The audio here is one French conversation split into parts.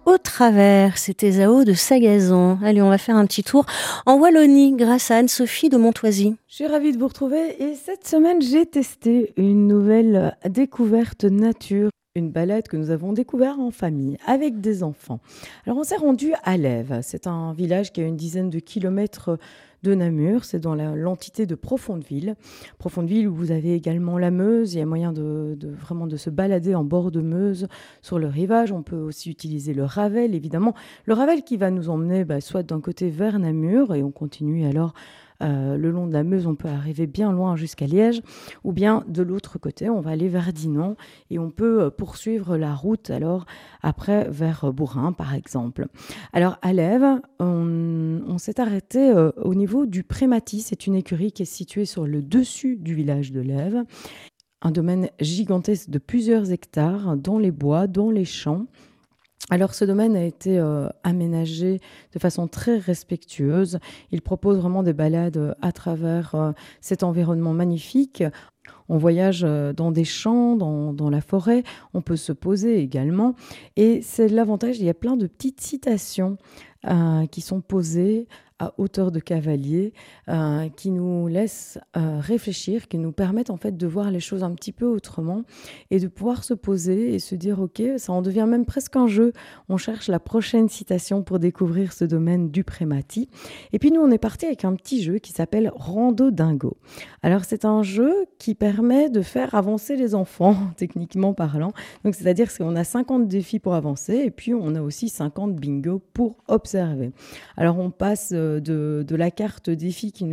Au travers, c'était Zao de Sagazan. Allez, on va faire un petit tour en Wallonie grâce à Anne-Sophie de Montoisy. Je suis ravie de vous retrouver et cette semaine, j'ai testé une nouvelle découverte nature. Une balade que nous avons découverte en famille avec des enfants. Alors on s'est rendu à Lèves. C'est un village qui a une dizaine de kilomètres de Namur. C'est dans l'entité de Profondeville. Profondeville où vous avez également la Meuse. Il y a moyen vraiment de se balader en bord de Meuse sur le rivage. On peut aussi utiliser le Ravel, évidemment. Le Ravel qui va nous emmener soit d'un côté vers Namur et on continue alors le long de la Meuse, on peut arriver bien loin jusqu'à Liège, ou bien de l'autre côté, on va aller vers Dinan et on peut poursuivre la route alors après vers Bourrin par exemple. Alors à Lèves, on s'est arrêté au niveau du Prématis, c'est une écurie qui est située sur le dessus du village de Lèves, un domaine gigantesque de plusieurs hectares dans les bois, dans les champs. Alors ce domaine a été aménagé de façon très respectueuse. Il propose vraiment des balades à travers cet environnement magnifique. On voyage dans des champs, dans la forêt, on peut se poser également. Et c'est l'avantage, il y a plein de petites citations qui sont posées à hauteur de cavalier, qui nous laissent réfléchir, qui nous permettent en fait de voir les choses un petit peu autrement et de pouvoir se poser et se dire ok, ça en devient même presque un jeu. On cherche la prochaine citation pour découvrir ce domaine du Prématis. Et puis nous, on est parti avec un petit jeu qui s'appelle Rando Dingo. Alors c'est un jeu qui permet de faire avancer les enfants, techniquement parlant. Donc c'est-à-dire qu'on a 50 défis pour avancer et puis on a aussi 50 bingo pour observer. Alors on passe de la carte défi qui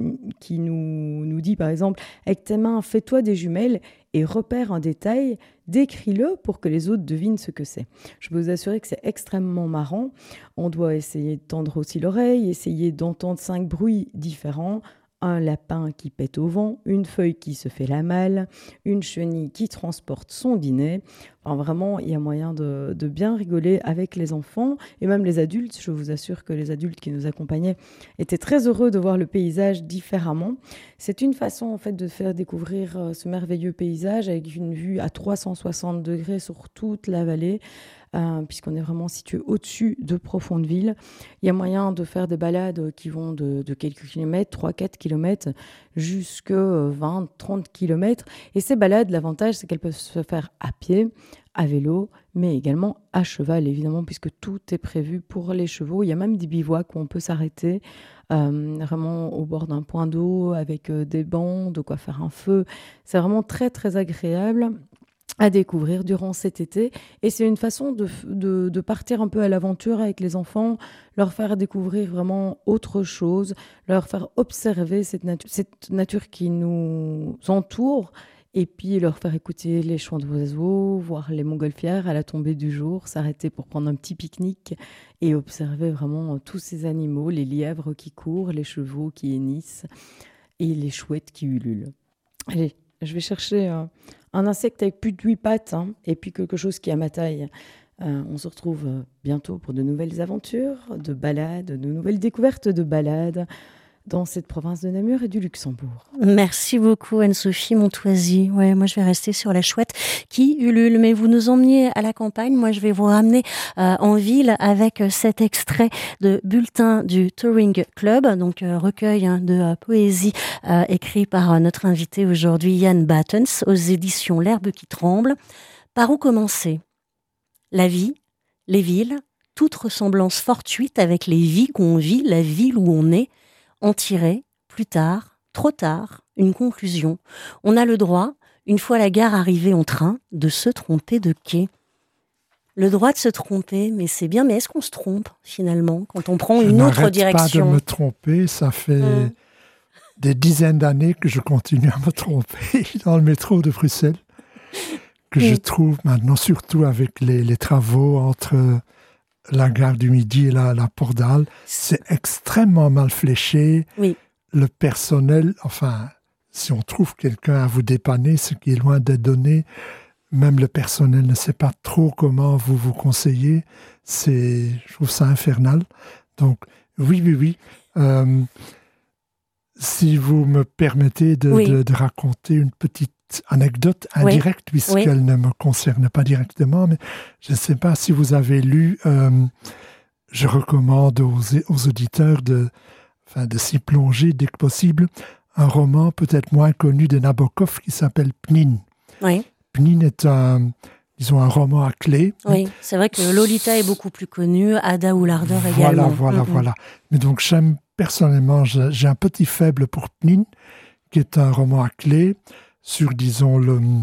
nous dit par exemple avec tes mains fais-toi des jumelles et repère un détail, décris-le pour que les autres devinent ce que c'est. Je peux vous assurer que c'est extrêmement marrant. On doit essayer de tendre aussi l'oreille, essayer d'entendre 5 bruits différents. Un lapin qui pète au vent, une feuille qui se fait la malle, une chenille qui transporte son dîner. Enfin, vraiment, il y a moyen de bien rigoler avec les enfants et même les adultes. Je vous assure que les adultes qui nous accompagnaient étaient très heureux de voir le paysage différemment. C'est une façon en fait de faire découvrir ce merveilleux paysage avec une vue à 360 degrés sur toute la vallée. Puisqu'on est vraiment situé au-dessus de Profondeville. Il y a moyen de faire des balades qui vont de quelques kilomètres, 3-4 kilomètres, jusqu'à 20-30 kilomètres. Et ces balades, l'avantage, c'est qu'elles peuvent se faire à pied, à vélo, mais également à cheval, évidemment, puisque tout est prévu pour les chevaux. Il y a même des bivouacs où on peut s'arrêter, vraiment au bord d'un point d'eau, avec des bancs, de quoi faire un feu. C'est vraiment très, très agréable à découvrir durant cet été. Et c'est une façon de partir un peu à l'aventure avec les enfants, leur faire découvrir vraiment autre chose, leur faire observer cette nature qui nous entoure, et puis leur faire écouter les chants d'oiseaux, voir les montgolfières à la tombée du jour, s'arrêter pour prendre un petit pique-nique et observer vraiment tous ces animaux, les lièvres qui courent, les chevaux qui hennissent et les chouettes qui ululent. Allez, je vais chercher un insecte avec plus de 8 pattes et puis quelque chose qui a ma taille. On se retrouve bientôt pour de nouvelles aventures, de balades, de nouvelles découvertes de balades dans cette province de Namur et du Luxembourg. Merci beaucoup Anne-Sophie Montoisy. Ouais, moi je vais rester sur la chouette qui ulule, mais vous nous emmenez à la campagne. Moi je vais vous ramener en ville avec cet extrait de Bulletin du Touring Club, donc recueil de poésie écrit par notre invité aujourd'hui Yann Battens aux éditions L'Herbe qui tremble. Par où commencer ? La vie, les villes, toute ressemblance fortuite avec les vies qu'on vit, la ville où on est, en tirer, plus tard, trop tard, une conclusion. On a le droit, une fois la gare arrivée en train, de se tromper de quai. Le droit de se tromper, mais c'est bien, mais est-ce qu'on se trompe finalement quand on prend une autre direction ? Je n'arrête pas de me tromper, ça fait des dizaines d'années que je continue à me tromper dans le métro de Bruxelles, que je trouve maintenant, surtout avec les travaux entre la gare du Midi et la Porte d'Halle, c'est extrêmement mal fléché. Oui. Le personnel, enfin, si on trouve quelqu'un à vous dépanner, ce qui est loin d'être donné, même le personnel ne sait pas trop comment vous conseiller. Je trouve ça infernal. Donc, oui. Si vous me permettez de raconter une petite petite anecdote indirecte, puisqu'elle ne me concerne pas directement, mais je ne sais pas si vous avez lu, je recommande aux auditeurs de s'y plonger dès que possible, un roman peut-être moins connu de Nabokov qui s'appelle Pnine. Oui. Pnine est un roman à clé. Oui, c'est vrai que Lolita est beaucoup plus connue, Ada ou l'Ardeur également. Voilà. Mais donc, personnellement, j'ai un petit faible pour Pnine, qui est un roman à clé sur, disons,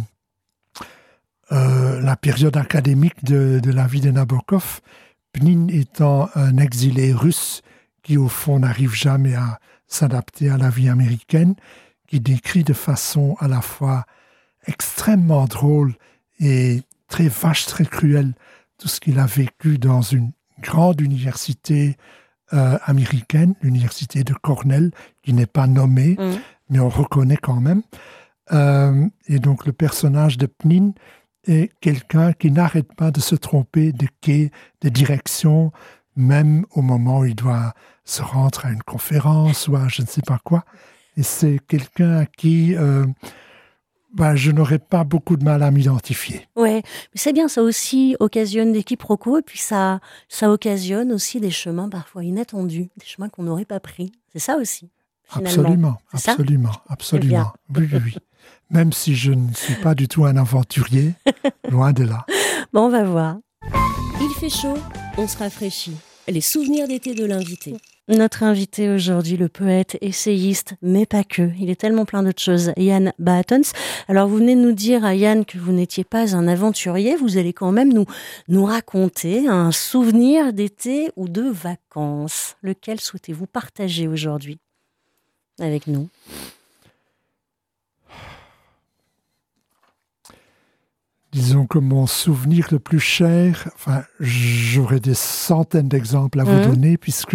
la période académique de la vie de Nabokov. Pnine étant un exilé russe qui, au fond, n'arrive jamais à s'adapter à la vie américaine, qui décrit de façon à la fois extrêmement drôle et très vache, très cruelle, tout ce qu'il a vécu dans une grande université américaine, l'université de Cornell, qui n'est pas nommée, mais on reconnaît quand même. Et donc le personnage de Pnine est quelqu'un qui n'arrête pas de se tromper de quai, de direction, même au moment où il doit se rendre à une conférence ou à je ne sais pas quoi. Et c'est quelqu'un à qui je n'aurais pas beaucoup de mal à m'identifier. Oui, mais c'est bien, ça aussi occasionne des quiproquos, et puis ça occasionne aussi des chemins parfois inattendus, des chemins qu'on n'aurait pas pris. C'est ça aussi, finalement. Absolument. Oui. Même si je ne suis pas du tout un aventurier, loin de là. Bon, on va voir. Il fait chaud, on se rafraîchit. Les souvenirs d'été de l'invité. Notre invité aujourd'hui, le poète, essayiste, mais pas que. Il est tellement plein d'autres choses. Jan Baatons. Alors, vous venez de nous dire, Jan, que vous n'étiez pas un aventurier. Vous allez quand même nous raconter un souvenir d'été ou de vacances. Lequel souhaitez-vous partager aujourd'hui avec nous ? Disons que mon souvenir le plus cher, j'aurais des centaines d'exemples à vous donner, puisque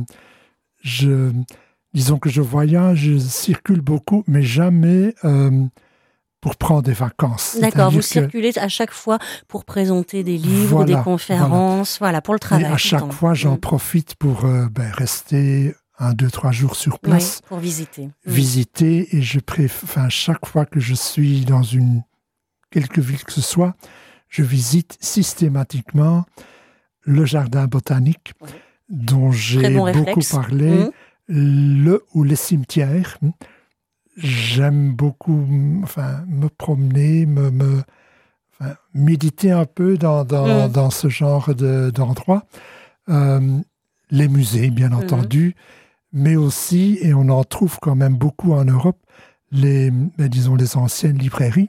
disons que je voyage, je circule beaucoup, mais jamais pour prendre des vacances. D'accord, vous circulez à chaque fois pour présenter des livres, des conférences, pour le travail. Et à chaque fois, j'en profite pour rester 1, 2, 3 jours sur place. Oui, pour visiter. Visiter, et chaque fois que je suis dans quelque ville que ce soit, je visite systématiquement le jardin botanique dont j'ai beaucoup parlé, les cimetières. J'aime beaucoup me promener, méditer un peu dans ce genre d'endroit. Les musées, bien entendu, mais aussi, et on en trouve quand même beaucoup en Europe, les anciennes librairies.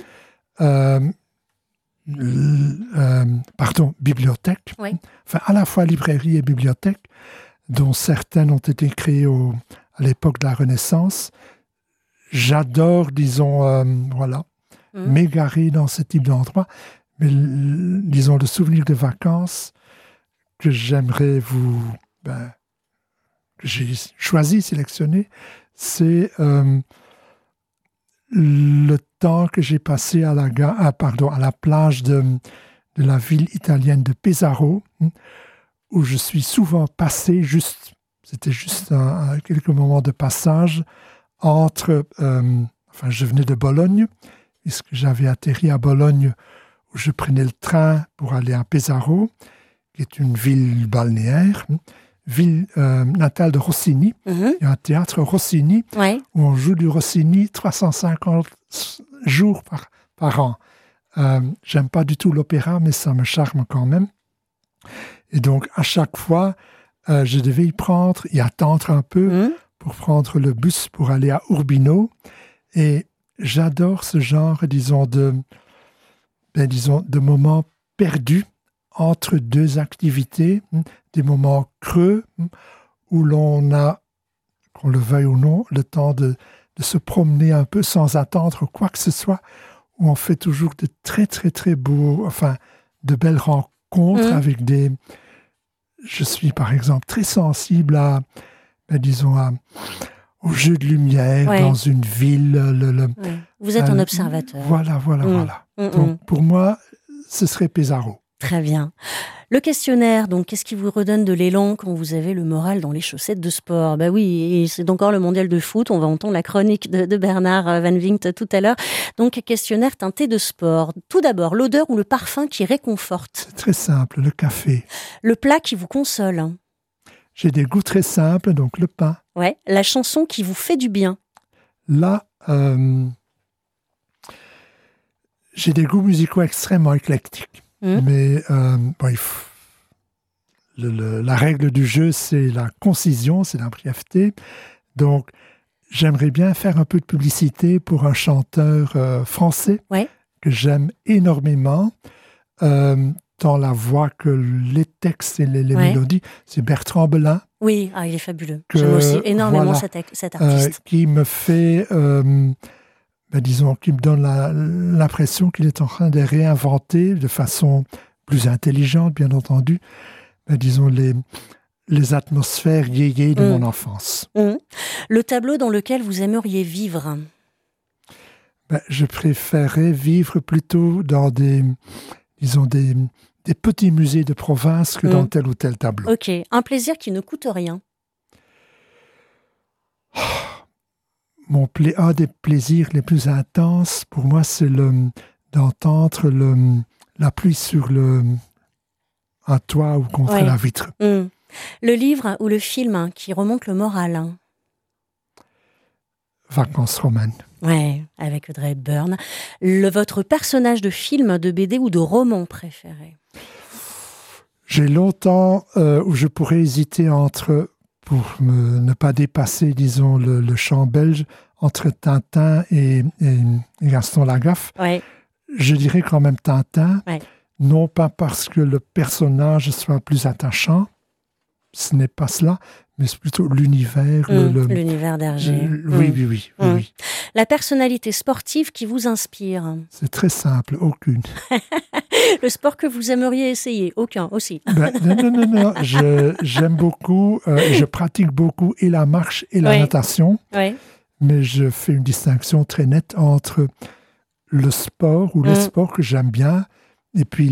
Bibliothèques. Oui. À la fois librairies et bibliothèques, dont certaines ont été créées à l'époque de la Renaissance. J'adore, m'égarer dans ce type d'endroit. Mais, le souvenir de vacances que j'aimerais que j'ai sélectionné, c'est le temps que j'ai passé à la plage de la ville italienne de Pesaro, où je suis souvent passé, c'était juste quelques moments de passage entre... je venais de Bologne, puisque j'avais atterri à Bologne, où je prenais le train pour aller à Pesaro, qui est une ville balnéaire, ville natale de Rossini. Il y a un théâtre Rossini où on joue du Rossini 350 jours par an. J'aime pas du tout l'opéra, mais ça me charme quand même. Et donc, à chaque fois, je devais y attendre un peu pour prendre le bus pour aller à Urbino. Et j'adore ce genre, de moments perdus entre deux activités, des moments creux où l'on a, qu'on le veuille ou non, le temps de se promener un peu sans attendre quoi que ce soit, où on fait toujours de très, très, très beaux, de belles rencontres avec des... Je suis, par exemple, très sensible au jeu de lumière dans une ville. Vous êtes un observateur. Voilà. Donc, pour moi, ce serait Pesaro. Très bien. Le questionnaire, donc, qu'est-ce qui vous redonne de l'élan quand vous avez le moral dans les chaussettes de sport? Bah oui, et c'est encore le mondial de foot. On va entendre la chronique de Bernard Van Vingt tout à l'heure. Donc, questionnaire teinté de sport. Tout d'abord, l'odeur ou le parfum qui réconforte? C'est très simple, le café. Le plat qui vous console? J'ai des goûts très simples, donc le pain. Ouais. La chanson qui vous fait du bien? Là, j'ai des goûts musicaux extrêmement éclectiques. Mais la règle du jeu, c'est la concision, c'est la brièveté. Donc, j'aimerais bien faire un peu de publicité pour un chanteur français que j'aime énormément, tant la voix que les textes et les mélodies. C'est Bertrand Belin. Oui, il est fabuleux. J'aime aussi énormément cet artiste. Qui me fait... disons, qui me donne l'impression qu'il est en train de réinventer de façon plus intelligente, bien entendu, disons, les atmosphères yéyé de mon enfance. Le tableau dans lequel vous aimeriez vivre? Je préférerais vivre plutôt dans des petits musées de province que dans tel ou tel tableau. Ok. Un plaisir qui ne coûte rien? Un des plaisirs les plus intenses, pour moi, c'est d'entendre la pluie sur un toit ou contre la vitre. Le livre ou le film qui remonte le moral? Vacances romaines. Ouais, avec Audrey Hepburn. Votre personnage de film, de BD ou de roman préféré? J'ai longtemps où je pourrais hésiter entre... pour ne pas dépasser, disons, le champ belge, entre Tintin et Gaston Lagaffe. Je dirais quand même Tintin, non pas parce que le personnage soit plus attachant, ce n'est pas cela, mais c'est plutôt l'univers. L'univers d'Hergé. Oui. La personnalité sportive qui vous inspire? C'est très simple, aucune. Le sport que vous aimeriez essayer? Aucun aussi. Non. J'aime beaucoup, je pratique beaucoup et la marche et la natation, mais je fais une distinction très nette entre le sport ou les sports que j'aime bien et puis